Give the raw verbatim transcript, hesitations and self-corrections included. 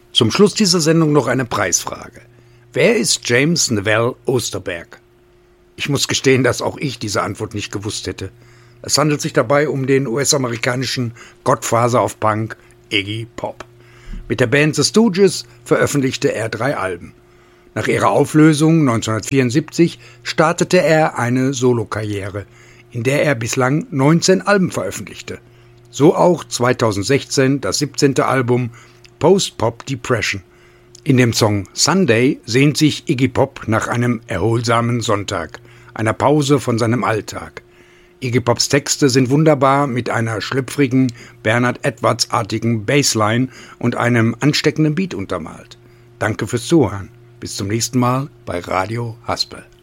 Zum Schluss dieser Sendung noch eine Preisfrage. Wer ist James Newell Osterberg? Ich muss gestehen, dass auch ich diese Antwort nicht gewusst hätte. Es handelt sich dabei um den U S-amerikanischen Godfather of Punk, Iggy Pop. Mit der Band The Stooges veröffentlichte er drei Alben. Nach ihrer Auflösung neunzehnhundertvierundsiebzig startete er eine Solokarriere, in der er bislang neunzehn Alben veröffentlichte. So auch zweitausendsechzehn das siebzehnte Album Post-Pop Depression. In dem Song Sunday sehnt sich Iggy Pop nach einem erholsamen Sonntag, einer Pause von seinem Alltag. Iggy Pops Texte sind wunderbar mit einer schlüpfrigen, Bernard Edwards-artigen Bassline und einem ansteckenden Beat untermalt. Danke fürs Zuhören. Bis zum nächsten Mal bei Radio Haspel.